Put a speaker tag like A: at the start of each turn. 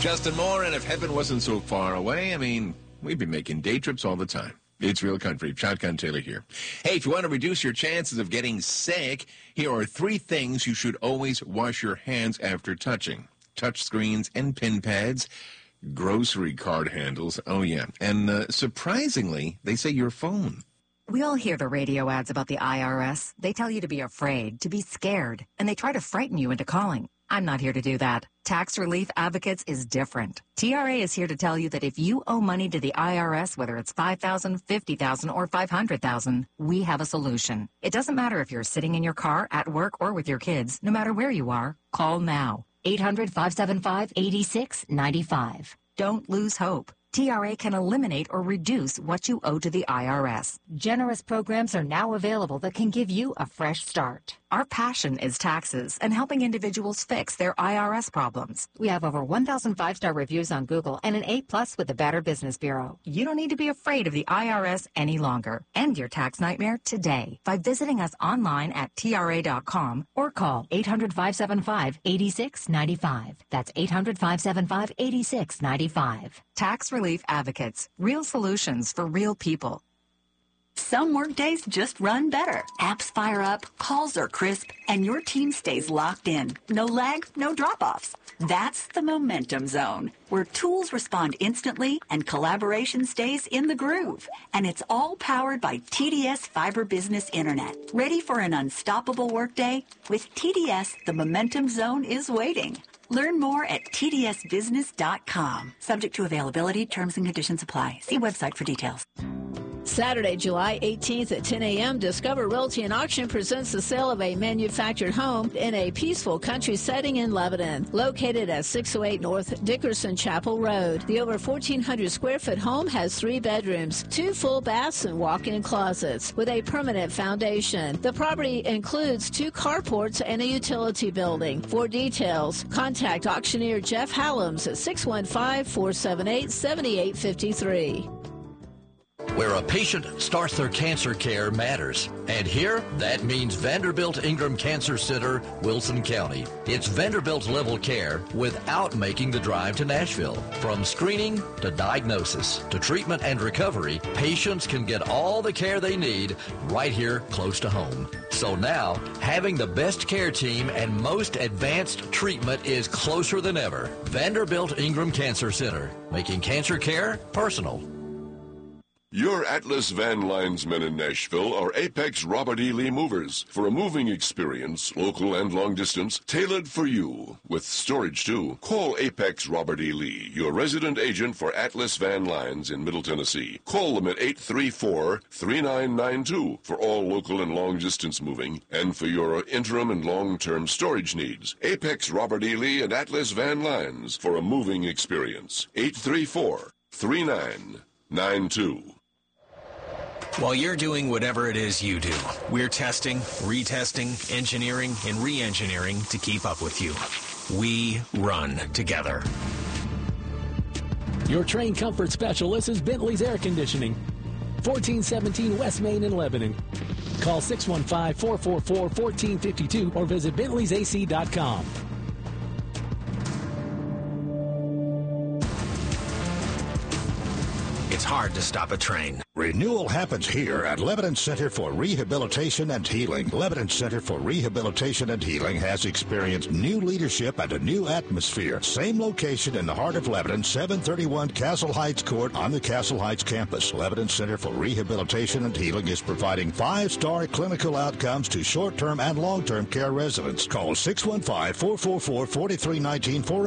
A: Justin Moore, and if heaven wasn't so far away, I mean, we'd be making day trips all the time. It's Real Country. Shotgun Taylor here. Hey, if you want to reduce your chances of getting sick, here are 3 things you should always wash your hands after touching. Touch screens and pin pads, grocery card handles, oh yeah, and surprisingly, they say your phone.
B: We all hear the radio ads about the IRS. They tell you to be afraid, to be scared, and they try to frighten you into calling. I'm not here to do that. Tax Relief Advocates is different. TRA is here to tell you that if you owe money to the IRS, whether it's $5,000, $50,000, or $500,000, we have a solution. It doesn't matter if you're sitting in your car, at work, or with your kids. No matter where you are, call now. 800-575-8695. Don't lose hope. TRA can eliminate or reduce what you owe to the IRS. Generous programs are now available that can give you a fresh start. Our passion is taxes and helping individuals fix their IRS problems. We have over 1,000 5-star reviews on Google and an A+ with the Better Business Bureau. You don't need to be afraid of the IRS any longer. End your tax nightmare today by visiting us online at TRA.com or call 800-575-8695. That's 800-575-8695. Tax Relief Advocates. Real solutions for real people.
C: Some workdays just run better. Apps fire up, calls are crisp, and your team stays locked in. No lag, no drop-offs. That's the Momentum Zone, where tools respond instantly and collaboration stays in the groove. And it's all powered by TDS Fiber Business Internet. Ready for an unstoppable workday? With TDS, the Momentum Zone is waiting. Learn more at tdsbusiness.com. Subject to availability, terms and conditions apply. See website for details.
D: Saturday, July 18th at 10 a.m., Discover Realty and Auction presents the sale of a manufactured home in a peaceful country setting in Lebanon, located at 608 North Dickerson Chapel Road. The over 1,400 square foot home has 3 bedrooms, 2 full baths, and walk-in closets with a permanent foundation. The property includes 2 carports and a utility building. For details, contact auctioneer Jeff Hallams at 615-478-7853.
E: Where a patient starts their cancer care matters. And here, that means Vanderbilt Ingram Cancer Center, Wilson County. It's Vanderbilt level care without making the drive to Nashville. From screening to diagnosis to treatment and recovery, patients can get all the care they need right here close to home. So now, having the best care team and most advanced treatment is closer than ever. Vanderbilt Ingram Cancer Center, making cancer care personal.
F: Your Atlas Van linesmen in Nashville are Apex Robert E. Lee movers for a moving experience, local and long distance, tailored for you. With storage, too. Call Apex Robert E. Lee, your resident agent for Atlas Van Lines in Middle Tennessee. Call them at 834-3992 for all local and long distance moving and for your interim and long-term storage needs. Apex Robert E. Lee and Atlas Van Lines for a moving experience. 834-3992.
G: While you're doing whatever it is you do, we're testing, retesting, engineering, and re-engineering to keep up with you. We run together.
H: Your train comfort specialist is Bentley's Air Conditioning. 1417 West Main in Lebanon. Call 615-444-1452 or visit bentleysac.com.
G: It's hard to stop a train.
I: Renewal happens here at Lebanon Center for Rehabilitation and Healing. Lebanon Center for Rehabilitation and Healing has experienced new leadership and a new atmosphere. Same location in the heart of Lebanon, 731 Castle Heights Court on the Castle Heights campus. Lebanon Center for Rehabilitation and Healing is providing 5-star clinical outcomes to short-term and long-term care residents. Call 615-444-4319 for